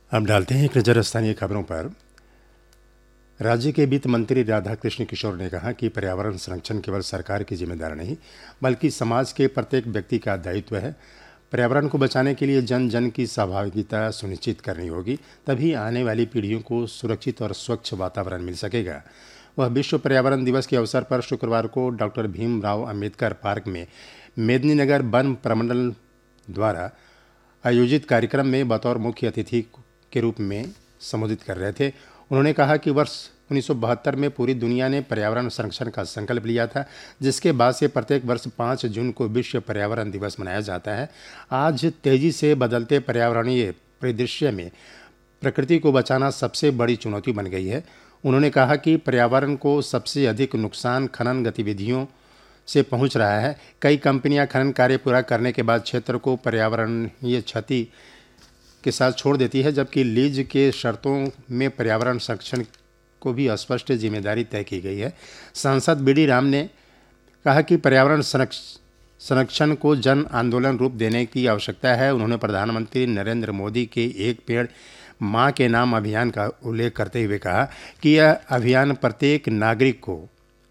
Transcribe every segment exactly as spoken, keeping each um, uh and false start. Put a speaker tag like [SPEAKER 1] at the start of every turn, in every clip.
[SPEAKER 1] अब डालते हैं एक नज़र स्थानीय खबरों पर। राज्य के वित्त मंत्री राधाकृष्ण किशोर ने कहा कि पर्यावरण संरक्षण केवल सरकार की जिम्मेदारी नहीं बल्कि समाज के प्रत्येक व्यक्ति का दायित्व है। पर्यावरण को बचाने के लिए जन जन की सहभागिता सुनिश्चित करनी होगी, तभी आने वाली पीढ़ियों को सुरक्षित और स्वच्छ वातावरण मिल सकेगा। वह विश्व पर्यावरण दिवस के अवसर पर शुक्रवार को डॉक्टर भीमराव अंबेडकर पार्क में मेदिनीनगर वन प्रमंडल द्वारा आयोजित कार्यक्रम में बतौर मुख्य अतिथि के रूप में संबोधित कर रहे थे। उन्होंने कहा कि वर्ष उन्नीस सौ बहत्तर में पूरी दुनिया ने पर्यावरण संरक्षण का संकल्प लिया था, जिसके बाद से प्रत्येक वर्ष पाँच जून को विश्व पर्यावरण दिवस मनाया जाता है। आज तेजी से बदलते पर्यावरणीय परिदृश्य में प्रकृति को बचाना सबसे बड़ी चुनौती बन गई है। उन्होंने कहा कि पर्यावरण को सबसे अधिक नुकसान खनन गतिविधियों से पहुंच रहा है। कई कंपनियां खनन कार्य पूरा करने के बाद क्षेत्र को पर्यावरणीय क्षति के साथ छोड़ देती है, जबकि लीज के शर्तों में पर्यावरण संरक्षण को भी स्पष्ट जिम्मेदारी तय की गई है। सांसद बी डी राम ने कहा कि पर्यावरण संरक्षण को जन आंदोलन रूप देने की आवश्यकता है। उन्होंने प्रधानमंत्री नरेंद्र मोदी के एक पेड़ मां के नाम अभियान का उल्लेख करते हुए कहा कि यह अभियान प्रत्येक नागरिक को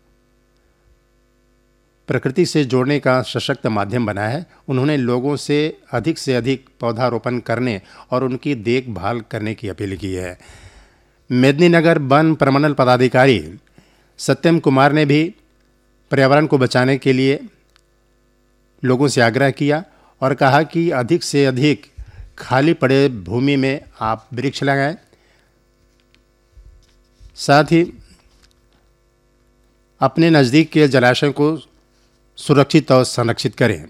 [SPEAKER 1] प्रकृति से जोड़ने का सशक्त माध्यम बना है। उन्होंने लोगों से अधिक से अधिक पौधारोपण करने और उनकी देखभाल करने की अपील की है। मेदिनीनगर वन प्रमंडल पदाधिकारी सत्यम कुमार ने भी पर्यावरण को बचाने के लिए लोगों से आग्रह किया और कहा कि अधिक से अधिक खाली पड़े भूमि में आप वृक्ष लगाएं, साथ ही अपने नज़दीक के जलाशय को सुरक्षित और संरक्षित करें।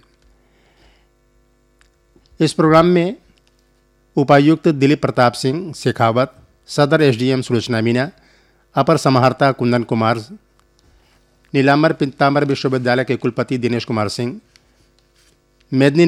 [SPEAKER 1] इस प्रोग्राम में उपायुक्त दिलीप प्रताप सिंह शेखावत, सदर S D M Sulochana Meena, अपर समाहर्ता कुंदन कुमार, नीलांबर पीतांबर विश्वविद्यालय के कुलपति दिनेश कुमार सिंह, मेदिनी